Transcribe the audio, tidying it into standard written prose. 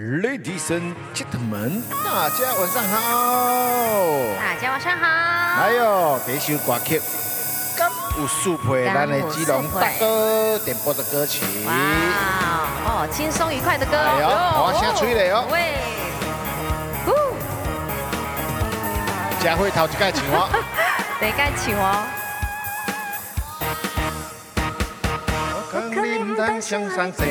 Ladies and gentlemen， 大家晚上好。 大家晚上好。 哎呦，第一首歌曲，敢有速配，咱的基隆大哥点播的歌曲。 哇哦，轻松愉快的歌。 哎呦，我先吹了哟。 喂， 佳慧头一届唱我， 第一届唱我。 我看你唔当向上射。